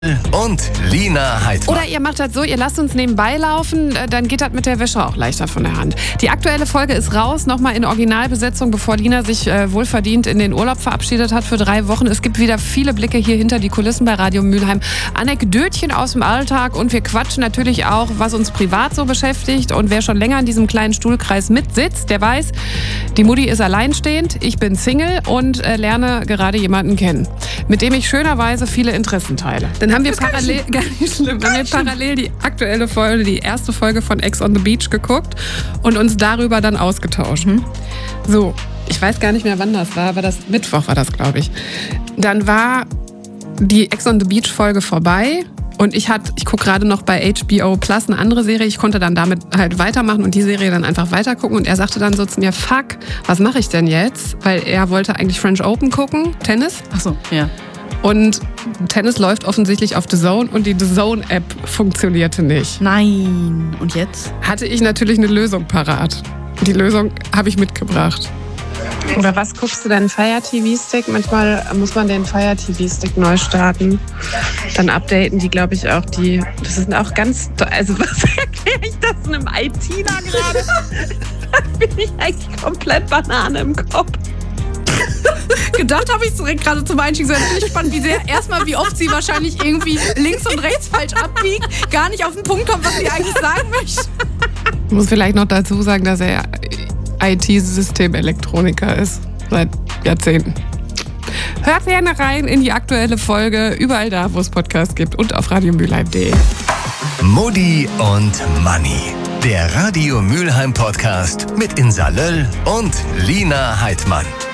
und Lina Heidmann. Oder ihr macht das so, ihr lasst uns nebenbei laufen, dann geht das mit der Wäsche auch leichter von der Hand. Die aktuelle Folge ist raus, nochmal in Originalbesetzung, bevor Lina sich wohlverdient in den Urlaub verabschiedet hat für 3 Wochen. Es gibt wieder viele Blicke hier hinter die Kulissen bei Radio Mülheim. Anekdötchen aus dem Alltag und wir quatschen natürlich auch, was uns privat so beschäftigt. Und wer schon länger in diesem kleinen Stuhlkreis mitsitzt, der weiß, die Mutti ist alleinstehend, ich bin Single und lerne gerade jemanden kennen, mit dem ich schönerweise viele Interessen teile. Dann haben wir parallel die aktuelle Folge, die erste Folge von Ex on the Beach geguckt und uns darüber dann ausgetauscht. So, ich weiß gar nicht mehr, wann das war, aber Mittwoch war das, glaube ich. Dann war die Ex on the Beach Folge vorbei und ich gucke gerade noch bei HBO Plus eine andere Serie. Ich konnte dann damit halt weitermachen und die Serie dann einfach weitergucken und er sagte dann so zu mir, fuck, was mache ich denn jetzt? Weil er wollte eigentlich French Open gucken, Tennis. Ach so, ja. Und Tennis läuft offensichtlich auf The Zone und die The Zone-App funktionierte nicht. Nein. Und jetzt? Hatte ich natürlich eine Lösung parat. Die Lösung habe ich mitgebracht. Oder was guckst du denn? Fire TV-Stick? Manchmal muss man den Fire TV-Stick neu starten. Dann updaten die, glaube ich, auch die. Das ist auch ganz. Also, was erkläre ich das einem ITler gerade? Da bin ich eigentlich komplett Banane im Kopf. Gedacht habe ich direkt gerade zum Einstieg. So finde ich spannend, wie oft sie wahrscheinlich irgendwie links und rechts falsch abbiegt, gar nicht auf den Punkt kommt, was sie eigentlich sagen möchte. Ich muss vielleicht noch dazu sagen, dass er IT-Systemelektroniker ist. Seit Jahrzehnten. Hört gerne rein in die aktuelle Folge, überall da, wo es Podcasts gibt und auf radiomülheim.de. Mutti und Manni. Der Radio Mülheim Podcast mit Insa Löll und Lina Heidmann.